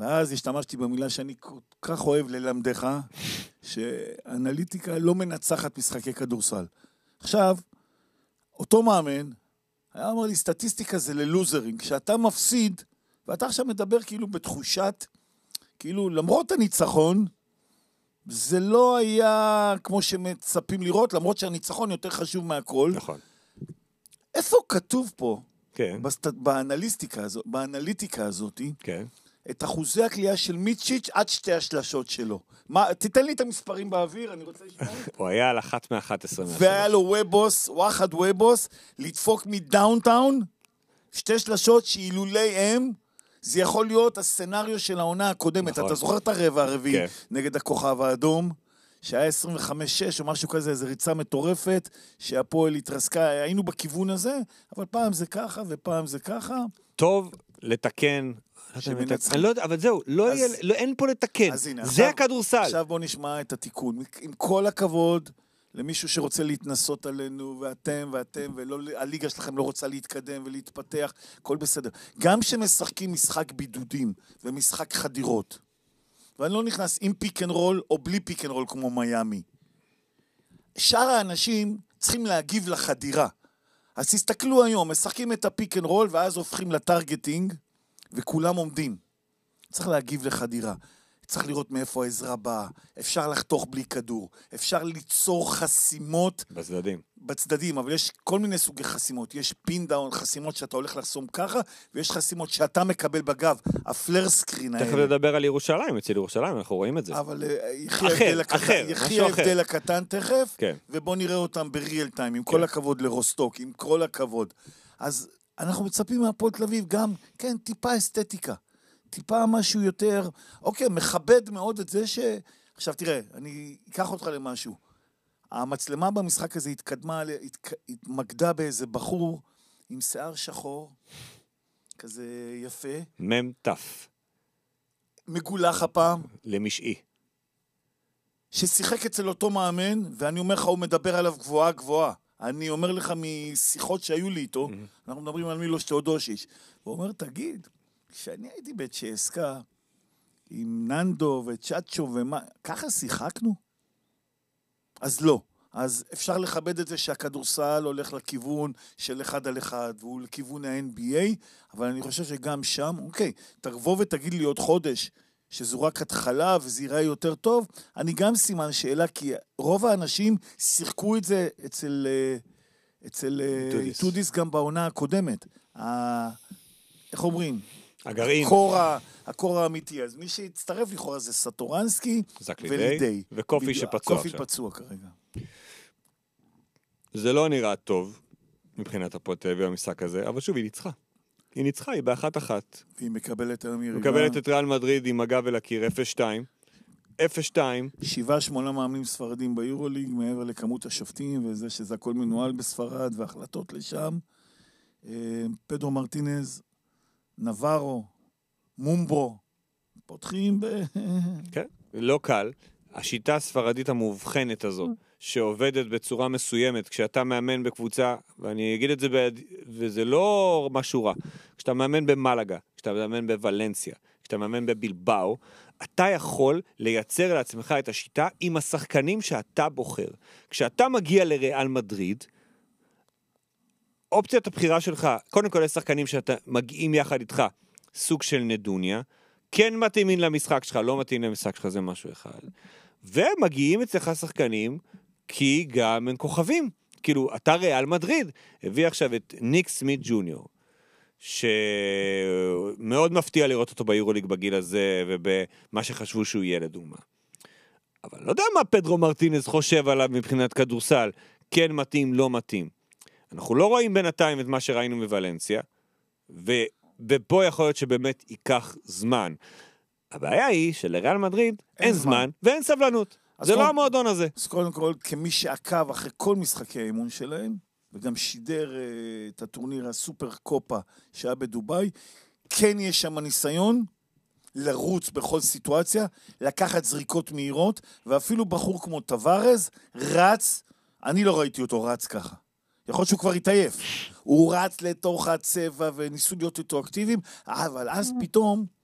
ואז השתמשתי במילה שאני כל כך אוהב ללמדך, שאנליטיקה לא מנצחת משחקי כדורסל. עכשיו, אותו מאמן, היה אומר לי, סטטיסטיקה זה ללוזרים. כשאתה מפסיד, ואתה עכשיו מדבר כאילו בתחושת, כאילו למרות הניצחון, זה לא היה כמו שמצפים לראות, למרות שהניצחון יותר חשוב מהכל. נכון. איפה כתוב פה, כן. באנליטיקה הזאת, כן. את אחוזי הקליעה של מיצ'יץ' עד שתי השלשות שלו? תיתן לי את המספרים באוויר, אני רוצה לשמוע. הוא היה על 1 מ-11. והיה לו וואחד וובוס, לדפוק מדאונטאון, שתי שלשות שאילולי הם, זה יכול להיות הסצנריו של העונה הקודמת. אתה זוכר את הרבע הרביעי נגד הכוכב האדום, שהיה 25-6 או משהו כזה, איזו ריצה מטורפת, שהפועל התרסקה, היינו בכיוון הזה, אבל פעם זה ככה ופעם זה ככה. טוב, לתקן. אני לא יודע, אבל זהו, אין פה לתקן. זה הכדורסל. עכשיו בוא נשמע את התיקון. עם כל הכבוד למישהו שרוצה להתנסות עלינו, ואתם, והליגה שלכם לא רוצה להתקדם ולהתפתח, הכל בסדר. גם שמשחקים משחק בידודים ומשחק חדירות, ואני לא נכנס עם פיק אנד רול או בלי פיק אנד רול כמו מיימי. שאר האנשים צריכים להגיב לחדירה. אז תסתכלו היום, משחקים את הפיק אנד רול ואז הופכים לטרגטינג, וכולם עומדים. צריך להגיב לחדירה. צריך לראות מאיפה העזרה באה. אפשר לחתוך בלי כדור. אפשר ליצור חסימות. בצדדים, אבל יש כל מיני סוגי חסימות. יש פין-דאון, חסימות שאתה הולך לחסום ככה, ויש חסימות שאתה מקבל בגב. הפלר סקרין האלה. תכף לדבר על ירושלים, אצל ירושלים, אנחנו רואים את זה. אבל יחי ההבדל הקטן תכף, ובוא נראה אותם בריאל טיים, עם כל הכבוד לרוסטוק, עם כל הכבוד. אז אנחנו מצפים מהפועל תל אביב גם, כן, טיפה אסתטיקה. טיפה משהו יותר, אוקיי, מכבד מאוד את זה עכשיו תראה, אני אקח אותך למשהו. המצלמה במשחק הזה התמקדה באיזה בחור עם שיער שחור, כזה יפה. ממטף. מגולח הפעם. למשעי. ששיחק אצל אותו מאמן, ואני אומר לך, הוא מדבר עליו גבוהה גבוהה. אני אומר לך משיחות שהיו לי איתו, אנחנו מדברים על מילוש תאודושיץ', הוא אומר, תגיד, כשאני הייתי בצ'סקה, עם ננדו וצ'אצ'ו ומה, ככה שיחקנו? אז לא. אז אפשר לכבד את זה שהכדורסל הולך לכיוון של 1 על 1, והוא לכיוון ה-NBA, אבל אני חושב שגם שם, אוקיי, תבוא ותגיד לי עוד חודש, שזו רק התחלה וזה ייראה יותר טוב, אני גם סימן שאלה, כי רוב האנשים שיחקו את זה אצל טודיס גם בעונה הקודמת. איך אומרים? הגרעין. הקור האמיתי. אז מי שהצטרף לכאורה זה סטורנסקי ולידי. וקופי שפצוע קופי פצוע כרגע. זה לא נראה טוב מבחינת הפועל תל אביב המשחק הזה, אבל שוב, היא ניצחה. היא ניצחה, היא ב1-1. והיא מקבלת היום יריבה. מקבלת את ריאל מדריד עם הגב אל הקיר, 0-2. 7-8 מאמנים ספרדים ביורוליג, מעבר לכמות השופטים, וזה שזה הכל מנוהל בספרד, והחלטות לשם. פדרו מרטינז, נברו, מומברו, פותחים כן, לא קל. השיטה הספרדית המובחנת הזו, שעובדת בצורה מסוימת, כשאתה מאמן בקבוצה, ואני אגיד את זה, וזה לא משהו רע, כשאתה מאמן במלגה, כשאתה מאמן בוולנסיה, כשאתה מאמן בבילבאו, אתה יכול לייצר לעצמך את השיטה עם השחקנים שאתה בוחר. כשאתה מגיע לריאל מדריד, אופציית הבחירה שלך, קודם כל יש שחקנים שאתה מגיעים יחד איתך, סוג של נדוניה, כן מתאימים למשחק שלך, לא מתאים למשחק שלך, זה משהו אחד. ומגיעים אצלך שחקנים, כי גם הם כוכבים. כאילו, אתה ריאל מדריד, הביא עכשיו את ניק סמית ג'וניור, שמאוד מפתיע לראות אותו ביורוליג בגיל הזה, ובמה שחשבו שהוא יהיה לדוגמה. אבל לא יודע מה פדרו מרטינז חושב עליו מבחינת כדורסל, כן מתאים, לא מתאים. אנחנו לא רואים בינתיים את מה שראינו מוולנסיה, ופה יכול להיות שבאמת ייקח זמן. הבעיה היא שלריאל מדריד אין זמן ואין סבלנות. זה לא המועדון הזה. אז קודם כל, כמי שעקב אחרי כל משחקי האימון שלהם, וגם שידר את הטורניר הסופר קופה שהיה בדוביי, כן יש שם ניסיון לרוץ בכל סיטואציה, לקחת זריקות מהירות, ואפילו בחור כמו טווארז רץ, אני לא ראיתי אותו רץ ככה. יכול להיות שהוא כבר התעייף. הוא רץ לתוך הצבע וניסו להיות איתו אקטיביים, אבל אז פתאום